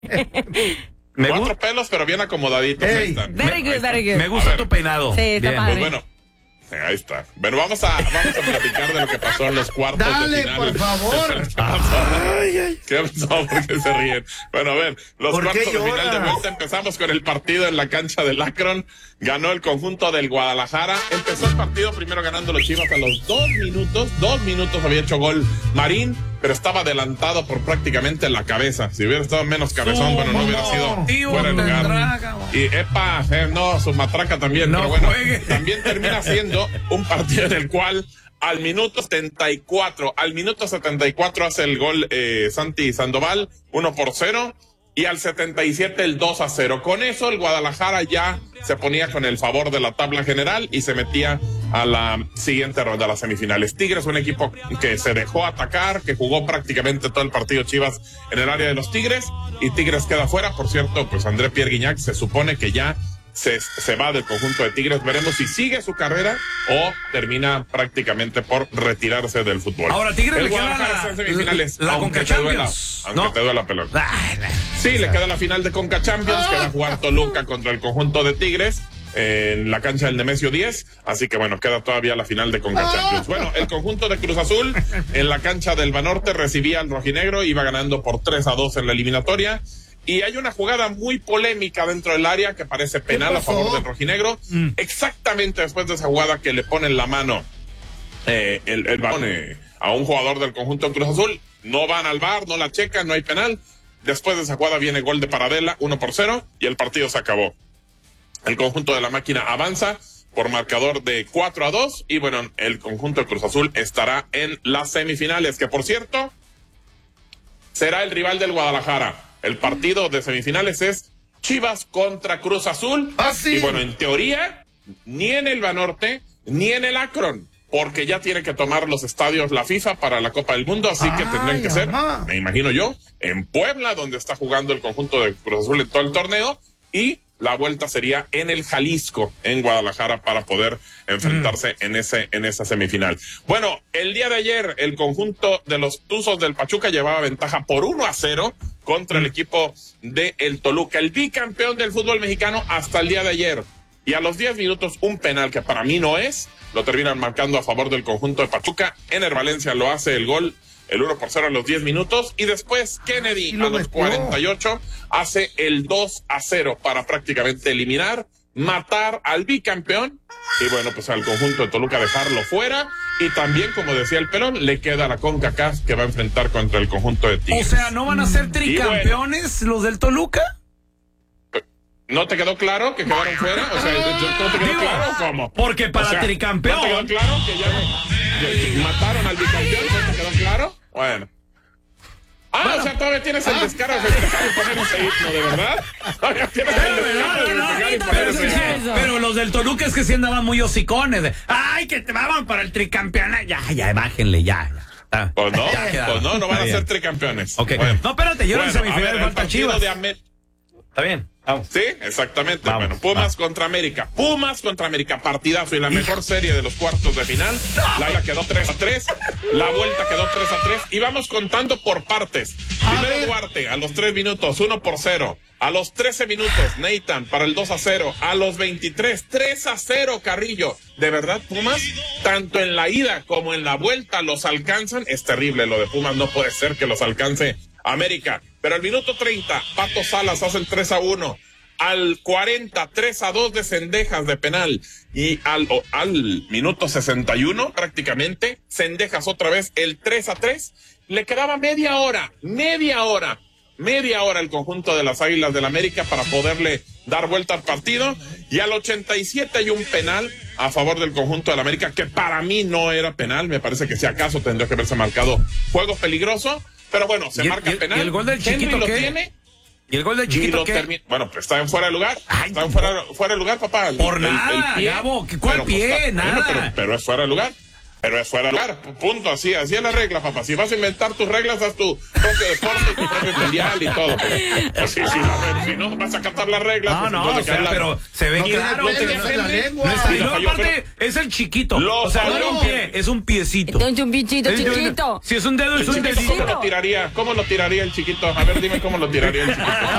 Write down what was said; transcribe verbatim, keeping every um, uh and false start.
Me Cuatro gusta. pelos, pero bien acomodaditos. Hey, Ahí están. Very good, very good. Me gusta tu peinado. Sí, está Bien. padre. Pues bueno, ahí está. Bueno, vamos a, vamos a platicar de lo que pasó en los cuartos de Dale, final. por favor. Ay, ay. ¿Qué pasó? ¿Por qué se ríen? Bueno, a ver, los ¿Por qué cuartos de final de lloras? vuelta. Empezamos con el partido en la cancha del Akron. Ganó el conjunto del Guadalajara. Empezó el partido primero ganando los Chivas a los dos minutos. Dos minutos había hecho gol Marín, pero estaba adelantado por prácticamente la cabeza. Si hubiera estado menos cabezón, bueno, no hubiera sido Tío, fuera de lugar. tendrá, Y epa, eh, no, su matraca también. No pero bueno, juegue. también termina siendo un partido en el cual al minuto setenta y cuatro, al minuto setenta y cuatro hace el gol eh, Santi Sandoval, uno por cero. Y al setenta y siete el dos a cero. Con eso el Guadalajara ya se ponía con el favor de la tabla general y se metía a la siguiente ronda, a las semifinales. Tigres, un equipo que se dejó atacar, que jugó prácticamente todo el partido Chivas en el área de los Tigres, y Tigres queda fuera. Por cierto, pues André Pierre Guignac se supone que ya se, se va del conjunto de Tigres. Veremos si sigue su carrera o termina prácticamente por retirarse del fútbol. Ahora, Tigres el le queda Guadalajara la- está en semifinales, la aunque Conca te duela, Champions, aunque ¿no? te duela la pelota. Ay, Sí, le queda la final de Conca Champions, que va a jugar Toluca contra el conjunto de Tigres en la cancha del Nemesio diez, así que bueno, queda todavía la final de Conca Champions. Bueno, el conjunto de Cruz Azul en la cancha del Banorte recibía al rojinegro, iba ganando por tres a dos en la eliminatoria, y hay una jugada muy polémica dentro del área que parece penal a favor del rojinegro, Mm. exactamente después de esa jugada que le ponen la mano eh, el, el balón eh, a un jugador del conjunto de Cruz Azul. No van al V A R, no la checan, no hay penal. Después de esa jugada viene gol de Paradela, uno por cero, y el partido se acabó. El conjunto de la máquina avanza por marcador de cuatro a dos, y bueno, el conjunto de Cruz Azul estará en las semifinales, que por cierto, será el rival del Guadalajara. El partido de semifinales es Chivas contra Cruz Azul. Ah, sí. Y bueno, en teoría, ni en el Banorte, ni en el Akron, porque ya tiene que tomar los estadios la FIFA para la Copa del Mundo, así que Ay, tendrán que ser, mamá. me imagino yo, en Puebla, donde está jugando el conjunto de Cruz Azul en todo el torneo, y la vuelta sería en el Jalisco, en Guadalajara, para poder enfrentarse mm. en ese en esa semifinal. Bueno, el día de ayer, el conjunto de los Tuzos del Pachuca llevaba ventaja por uno a cero contra mm. el equipo de el Toluca, el bicampeón del fútbol mexicano hasta el día de ayer. Y a los diez minutos, un penal que para mí no es, lo terminan marcando a favor del conjunto de Pachuca. Ener Valencia lo hace el gol, el uno por cero a los diez minutos, y después Kennedy Y lo a los metió. cuarenta y ocho hace el dos a cero para prácticamente eliminar, matar al bicampeón, y bueno, pues al conjunto de Toluca dejarlo fuera. Y también, como decía el Pelón, le queda la CONCACAF que va a enfrentar contra el conjunto de O Tigres. sea, ¿no van a ser tricampeones bueno, los del Toluca? ¿No te quedó claro que quedaron fuera? O sea, ¿no te quedó Digo, claro cómo? porque para O sea, tricampeón. ¿no te quedó claro que ya que mataron al bicampeón? ¿No te quedó claro? Bueno. Ah, bueno. O sea, todavía tienes el descaro de festejar y poner ese himno, ¿de verdad? Todavía tienes el descaro de festejar y poner Pero, ese sí, himno. pero los del Toluca es que sí andaban muy hocicones. De, ay, que te van para el tricampeonato. Ya, ya, bájenle, ya. ya. Ah, Pues no, ya pues no, no van Está a bien. ser tricampeones. Ok. Bueno. No, espérate, yo Bueno, en semifinal a ver, el falta partido Chivas. de América. Está bien, vamos. Sí, exactamente. Vamos, bueno, Pumas vamos. contra América. Pumas contra América, partidazo y la mejor serie de los cuartos de final. La ida quedó tres a tres, la vuelta quedó tres a tres, y vamos contando por partes. Primero Duarte, a los tres minutos, uno por cero. A los trece minutos, Nathan para el dos a cero. A los veintitrés, tres a cero, Carrillo. De verdad, Pumas, tanto en la ida como en la vuelta los alcanzan. Es terrible lo de Pumas, no puede ser que los alcance América. Pero al minuto treinta, Pato Salas hace el tres a uno. Al cuarenta, tres a dos de Cendejas de penal. Y al, o, al minuto sesenta y uno, prácticamente, Cendejas otra vez el tres a tres. Le quedaba media hora, media hora, media hora el conjunto de las Águilas del América para poderle dar vuelta al partido. Y al ochenta y siete hay un penal a favor del conjunto del América, que para mí no era penal. Me parece que si acaso tendría que haberse marcado juego peligroso. Pero bueno, se ¿Y, marca y, penal. ¿Y el gol del Henry chiquito lo qué? tiene. ¿Y el gol del Y chiquito lo qué? termina. Bueno, pues está en fuera de lugar. Ay, está en fuera, fuera de lugar, papá. El- Por el- el nada, pie. Gabo, ¿cuál Pero, pues, pie? está- Nada. bueno, pero, pero es fuera de lugar. Pero es fuera de lugar, punto, así, así es la regla, papá. Si vas a inventar tus reglas, haz tu propio deporte, tu propio mundial y todo. Pero, pues, sí, sí, a ver, si no vas a acatar las reglas. No, pues, no, o sea, la... pero se ve no claro. te que no se la ve. lengua. No está, y luego Yo aparte creo- es el chiquito. Lo o sea, no es un falló. pie, es un piecito. Es un bichito Es un- chiquito. Si es un dedo, es El un chiquito, dedito. ¿cómo lo tiraría? ¿Cómo lo tiraría el chiquito? A ver, dime cómo lo tiraría el chiquito.